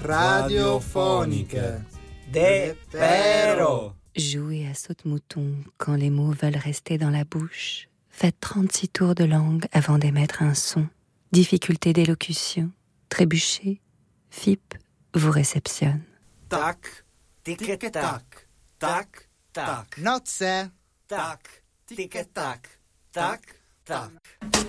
radiophonique. Des perros. Jouez à saute-mouton quand les mots veulent rester dans la bouche. Faites 36 tours de langue avant d'émettre un son. Difficulté d'élocution. Trébuchez. FIP vous réceptionne. Tac, tic-tac, tac, tac. Notze. Tac, tic-tac, tac, tac.